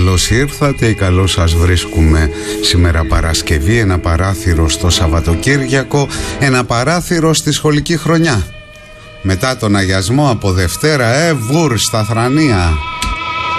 καλώς ήρθατε ή καλώς σας βρίσκουμε σήμερα Παρασκευή. Ένα παράθυρο στο Σαββατοκύριακο, ένα παράθυρο στη σχολική χρονιά. Μετά τον αγιασμό από Δευτέρα, βουρ στα θρανία.